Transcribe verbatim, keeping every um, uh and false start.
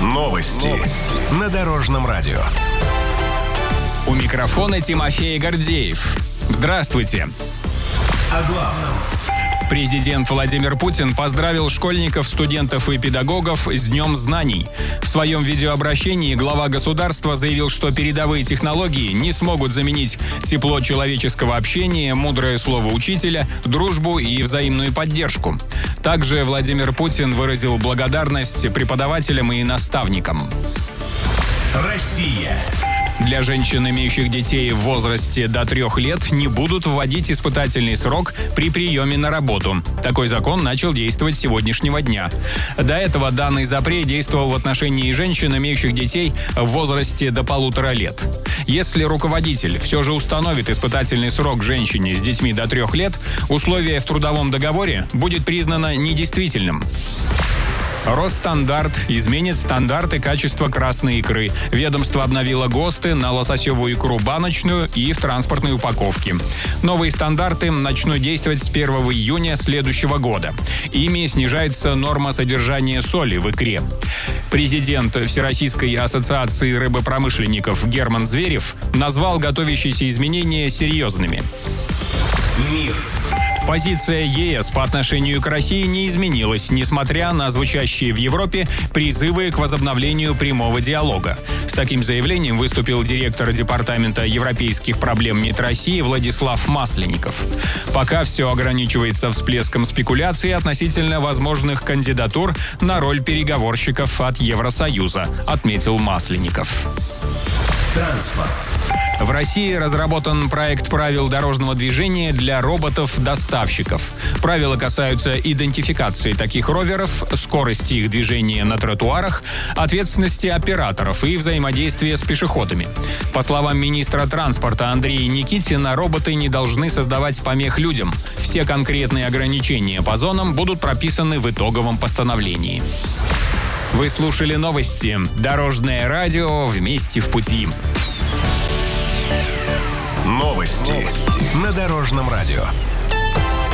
Новости на Дорожном радио. У микрофона Тимофей Гордеев. Здравствуйте. О главном. Президент Владимир Путин поздравил школьников, студентов и педагогов с Днем знаний. В своем видеообращении глава государства заявил, что передовые технологии не смогут заменить тепло человеческого общения, мудрое слово учителя, дружбу и взаимную поддержку. Также Владимир Путин выразил благодарность преподавателям и наставникам. Россия. Для женщин, имеющих детей в возрасте до трех лет, не будут вводить испытательный срок при приеме на работу. Такой закон начал действовать с сегодняшнего дня. До этого данный запрет действовал в отношении женщин, имеющих детей в возрасте до полутора лет. Если руководитель все же установит испытательный срок женщине с детьми до трех лет, условие в трудовом договоре будет признано недействительным. Росстандарт изменит стандарты качества красной икры. Ведомство обновило ГОСТы на лососевую икру баночную и в транспортной упаковке. Новые стандарты начнут действовать с первого июня следующего года. Ими снижается норма содержания соли в икре. Президент Всероссийской ассоциации рыбопромышленников Герман Зверев назвал готовящиеся изменения серьезными. Мир. Позиция ЕС по отношению к России не изменилась, несмотря на звучащие в Европе призывы к возобновлению прямого диалога. С таким заявлением выступил директор Департамента европейских проблем МИД России Владислав Масленников. Пока все ограничивается всплеском спекуляций относительно возможных кандидатур на роль переговорщиков от Евросоюза, отметил Масленников. Транспорт. В России разработан проект правил дорожного движения для роботов-доставщиков. Правила касаются идентификации таких роверов, скорости их движения на тротуарах, ответственности операторов и взаимодействия с пешеходами. По словам министра транспорта Андрея Никитина, роботы не должны создавать помех людям. Все конкретные ограничения по зонам будут прописаны в итоговом постановлении. Вы слушали новости. Дорожное радио «Вместе в пути». Новости на Дорожном радио.